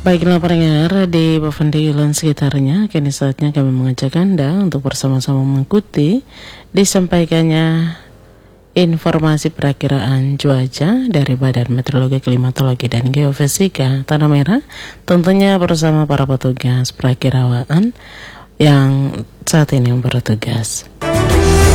Baiklah pendengar di Pavandi dan sekitarnya, kini saatnya kami mengajak Anda untuk bersama-sama mengikuti disampaikannya informasi perakiraan cuaca dari Badan Meteorologi, Klimatologi, dan Geofisika Tanah Merah, tentunya bersama para petugas perakiraan yang saat ini bertugas.